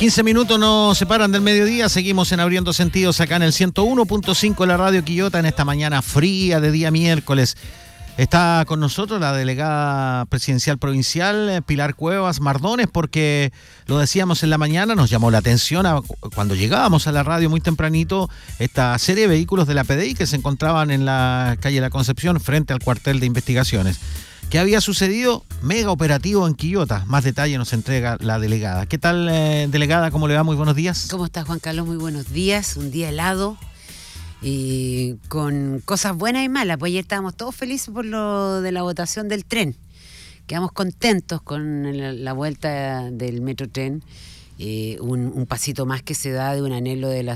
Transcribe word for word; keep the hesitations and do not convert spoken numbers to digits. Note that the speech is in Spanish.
quince minutos nos separan del mediodía, seguimos en Abriendo Sentidos acá en el ciento uno punto cinco de la Radio Quillota en esta mañana fría de día miércoles. Está con nosotros la delegada presidencial provincial, Pilar Cuevas Mardones, porque lo decíamos en la mañana, nos llamó la atención a, cuando llegábamos a la radio muy tempranito, esta serie de vehículos de la P D I que se encontraban en la calle La Concepción frente al cuartel de investigaciones. ¿Qué había sucedido? Mega operativo en Quillota. Más detalle nos entrega la delegada. ¿Qué tal, eh, delegada? ¿Cómo le va? Muy buenos días. ¿Cómo estás, Juan Carlos? Muy buenos días. Un día helado y con cosas buenas y malas. Pues ayer estábamos todos felices por lo de la votación del tren. Quedamos contentos con la, la vuelta del Metrotren. Eh, un, un pasito más que se da de un anhelo de la